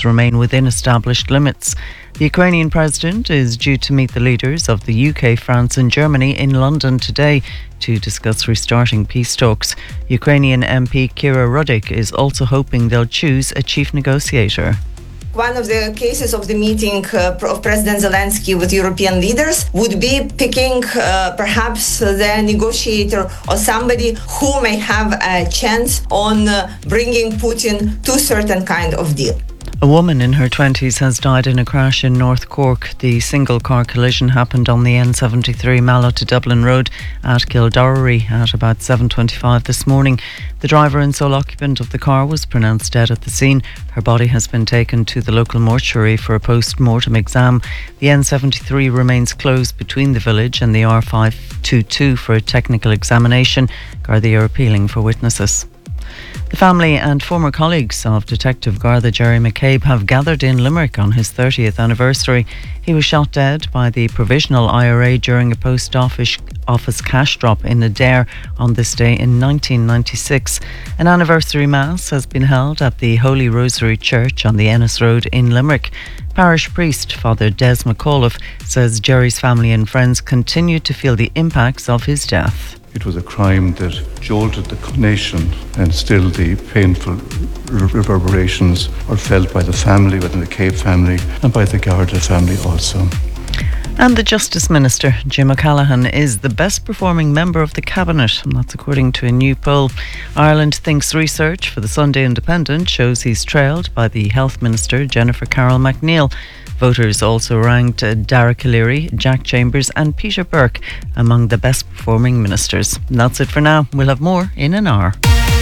levels remain within established limits. The Ukrainian president is due to meet the leaders of the UK, France and Germany in London today to discuss restarting peace talks. Ukrainian MP Kira Rudik is also hoping they'll choose a chief negotiator. One of the cases of the meeting of President Zelensky with European leaders would be picking perhaps the negotiator or somebody who may have a chance on bringing Putin to a certain kind of deal. A woman in her 20s has died in a crash in North Cork. The single-car collision happened on the N73 Mallow to Dublin Road at Kildorrery at about 7:25 this morning. The driver and sole occupant of the car was pronounced dead at the scene. Her body has been taken to the local mortuary for a post-mortem exam. The N73 remains closed between the village and the R522 for a technical examination. Gardaí are appealing for witnesses. The family and former colleagues of Detective Garda Jerry McCabe have gathered in Limerick on his 30th anniversary. He was shot dead by the Provisional IRA during a post office cash drop in Adair on this day in 1996. An anniversary mass has been held at the Holy Rosary Church on the Ennis Road in Limerick. Parish priest Father Des McAuliffe says Jerry's family and friends continue to feel the impacts of his death. It was a crime that jolted the nation, and still the painful reverberations are felt by the family, within the Cape family, and by the Garda family also. And the Justice Minister, Jim O'Callaghan, is the best performing member of the Cabinet, and that's according to a new poll. Ireland Thinks research for the Sunday Independent shows he's trailed by the Health Minister, Jennifer Carroll MacNeill. Voters also ranked Darragh O'Leary, Jack Chambers and Peter Burke among the best performing ministers. And that's it for now. We'll have more in an hour.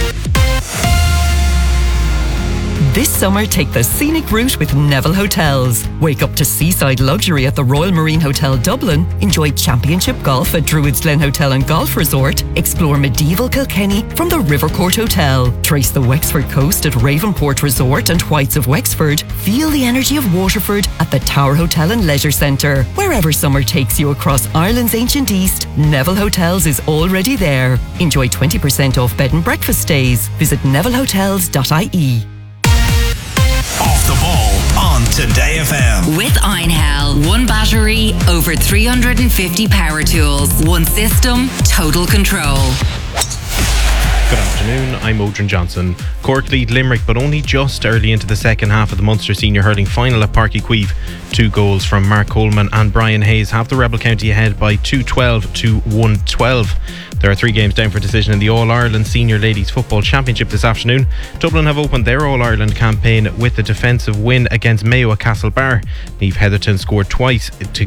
This summer, take the scenic route with Neville Hotels. Wake up to seaside luxury at the Royal Marine Hotel Dublin. Enjoy championship golf at Druids Glen Hotel and Golf Resort. Explore medieval Kilkenny from the Rivercourt Hotel. Trace the Wexford coast at Ravenport Resort and Whites of Wexford. Feel the energy of Waterford at the Tower Hotel and Leisure Centre. Wherever summer takes you across Ireland's ancient east, Neville Hotels is already there. Enjoy 20% off bed and breakfast stays. Visit nevillehotels.ie. Off the ball on Today FM. With Einhell. One battery, over 350 power tools. One system, total control. Good afternoon, I'm Odrin Johnson. Cork lead Limerick, but only just early into the second half of the Munster Senior Hurling Final at Páirc Uí Chaoimh. 2 goals from Mark Coleman and Brian Hayes have the Rebel County ahead by 2-12 to 1-12. There are 3 games down for decision in the All-Ireland Senior Ladies Football Championship this afternoon. Dublin have opened their All-Ireland campaign with a defensive win against Mayo at Castlebar. Niamh Heatherton scored twice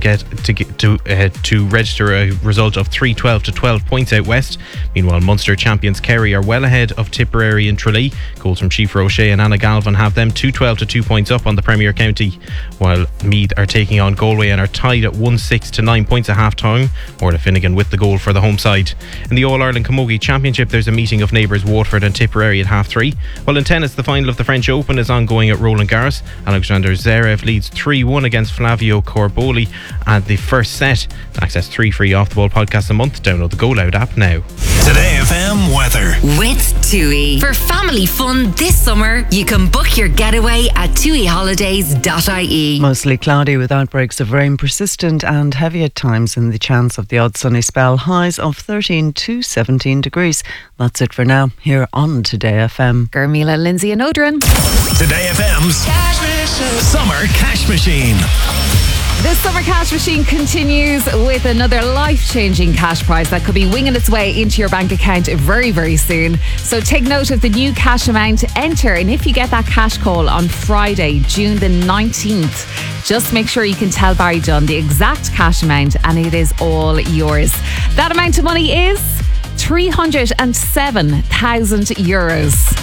to register a result of 3-12 to 12 points out west. Meanwhile, Munster champions Kerry are well ahead of Tipperary and Tralee. Goals from Chief O'Shea and Anna Galvin have them 2-12 to 2 points up on the Premier County, while Meath are taking on Galway and are tied at 1-6 to 9 points at half time. Orla Finnegan with the goal for the home side. In the All-Ireland Camogie Championship, there's a meeting of neighbours Waterford and Tipperary at 3:30. While in tennis, the final of the French Open is ongoing at Roland Garros. Alexander Zverev leads 3-1 against Flavio Corboli at the first set. Access 3 free off-the-ball podcasts a month. Download the Go Loud app now. Today FM weather. With TUI. For family fun this summer, you can book your getaway at tuiholidays.ie. Mostly cloudy with outbreaks of rain, persistent and heavy at times, and the chance of the odd sunny spell. Highs of 13 to 17 degrees. That's it for now here on Today FM. Gurmila, Lindsay and Odrin. Today FM's Summer Cash Machine. The Summer Cash Machine continues with another life-changing cash prize that could be winging its way into your bank account very, very soon. So take note of the new cash amount, enter, and if you get that cash call on Friday, June the 19th, just make sure you can tell Barry Dunn the exact cash amount and it is all yours. That amount of money is €307,000.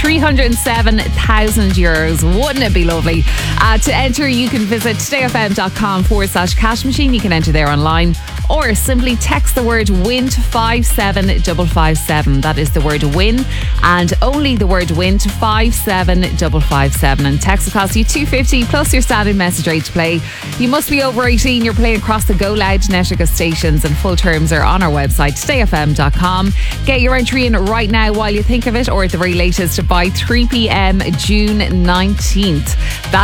€307,000. Wouldn't it be lovely? To enter, you can visit todayfm.com/cash machine. You can enter there online, or simply text the word WIN to 57557. That is the word WIN, and only the word WIN to 57557. And text will cost you $2.50 plus your standard message rate to play. You must be over 18. You're playing across the Go Loud Network stations, and full terms are on our website, todayfm.com. Get your entry in right now while you think of it, or at the very latest by 3 p.m. June 19th.